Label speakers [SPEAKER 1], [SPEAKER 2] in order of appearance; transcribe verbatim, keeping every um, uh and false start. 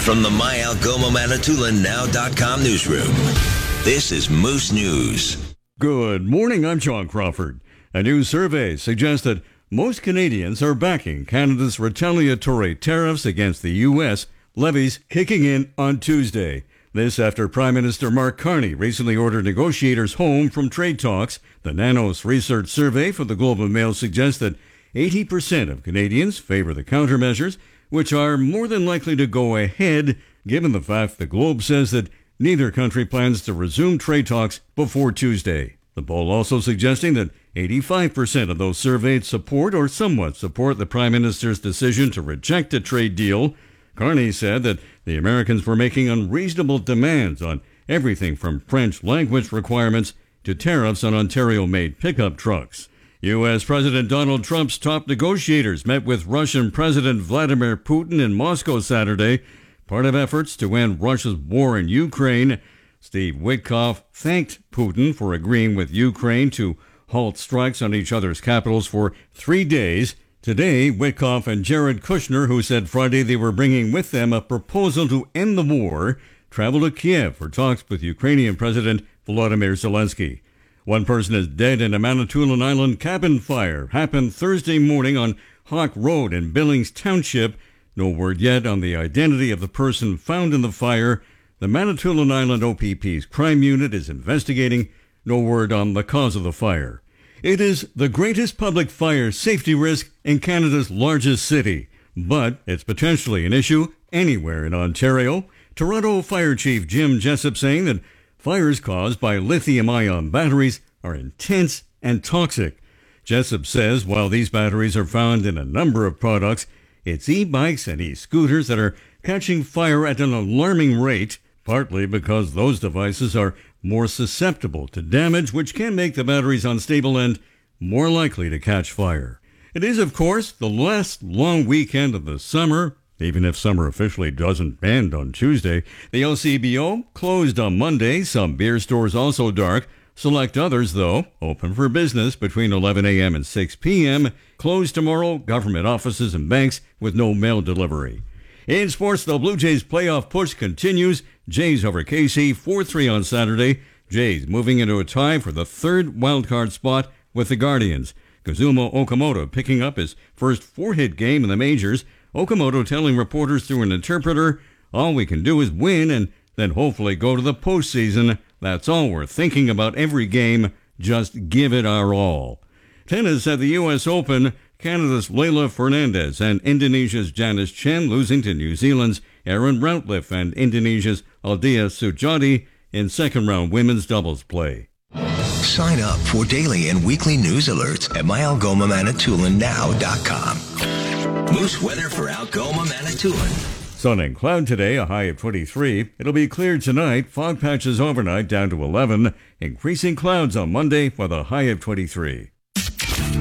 [SPEAKER 1] From the My Algoma Manitoulin Now dot com newsroom, this is Moose News.
[SPEAKER 2] Good morning, I'm John Crawford. A new survey suggests that most Canadians are backing Canada's retaliatory tariffs against the U S levies kicking in on Tuesday. This after Prime Minister Mark Carney recently ordered negotiators home from trade talks. The Nanos Research Survey for the Globe and Mail suggests that eighty percent of Canadians favor the countermeasures, which are more than likely to go ahead, given the fact the Globe says that neither country plans to resume trade talks before Tuesday. The poll also suggesting that eighty-five percent of those surveyed support or somewhat support the Prime Minister's decision to reject a trade deal. Carney said that the Americans were making unreasonable demands on everything from French language requirements to tariffs on Ontario-made pickup trucks. U S. President Donald Trump's top negotiators met with Russian President Vladimir Putin in Moscow Saturday, part of efforts to end Russia's war in Ukraine. Steve Witkoff thanked Putin for agreeing with Ukraine to halt strikes on each other's capitals for three days. Today, Witkoff and Jared Kushner, who said Friday they were bringing with them a proposal to end the war, traveled to Kiev for talks with Ukrainian President Volodymyr Zelensky. One person is dead in a Manitoulin Island cabin fire. Happened Thursday morning on Hawk Road in Billings Township. No word yet on the identity of the person found in the fire. The Manitoulin Island O P P's crime unit is investigating. No word on the cause of the fire. It is the greatest public fire safety risk in Canada's largest city, but it's potentially an issue anywhere in Ontario. Toronto Fire Chief Jim Jessup saying that fires caused by lithium-ion batteries are intense and toxic. Jessup says while these batteries are found in a number of products, it's e-bikes and e-scooters that are catching fire at an alarming rate, partly because those devices are more susceptible to damage, which can make the batteries unstable and more likely to catch fire. It is, of course, the last long weekend of the summer. Even if summer officially doesn't end on Tuesday, the L C B O closed on Monday. Some beer stores also dark. Select others, though, open for business between eleven a.m. and six p.m. Closed tomorrow, government offices and banks with no mail delivery. In sports, the Blue Jays playoff push continues. Jays over K C four three on Saturday. Jays moving into a tie for the third wildcard spot with the Guardians. Kazuma Okamoto picking up his first four-hit game in the majors. Okamoto telling reporters through an interpreter, all we can do is win and then hopefully go to the postseason. That's all we're thinking about every game. Just give it our all. Tennis at the U S Open. Canada's Leylah Fernandez and Indonesia's Janice Chen losing to New Zealand's Erin Routliffe and Indonesia's Aldia Sujati in second-round women's doubles play.
[SPEAKER 1] Sign up for daily and weekly news alerts at My Algoma Manitoulin Now dot com. Moose weather for Algoma Manitoulin.
[SPEAKER 2] Sun and cloud today, a high of twenty-three. It'll be clear tonight. Fog patches overnight down to eleven. Increasing clouds on Monday with a high of twenty-three.